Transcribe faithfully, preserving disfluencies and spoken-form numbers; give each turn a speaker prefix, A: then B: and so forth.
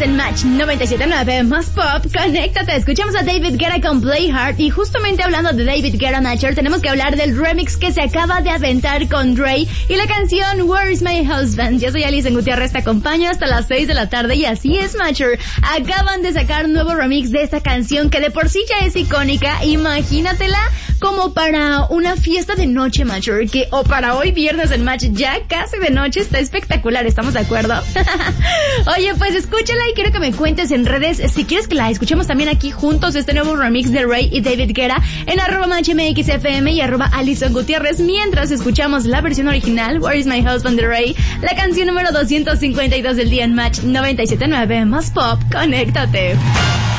A: en Match noventa y siete punto nueve más Pop. Conéctate, escuchamos a David Guetta con Play Hard. Y justamente hablando de David Guetta, Matcher, tenemos que hablar del remix que se acaba de aventar con Dre y la canción Where is My Husband. Yo soy Alison Gutiérrez, te acompaño hasta las seis de la tarde. Y así es, Matcher, acaban de sacar un nuevo remix de esta canción que de por sí ya es icónica. Imagínatela como para una fiesta de noche, Matcher, que o para hoy viernes en Match ya casi de noche. Está espectacular, ¿estamos de acuerdo? Oye, pues escúchala y quiero que me cuentes en redes si quieres que la escuchemos también aquí juntos, este nuevo remix de Ray y David Guetta en arroba matchmxfm y arroba Alison Gutiérrez, mientras escuchamos la versión original Where is My Husband de Ray, la canción número doscientos cincuenta y dos del día en Match noventa y siete punto nueve más Pop. Conéctate.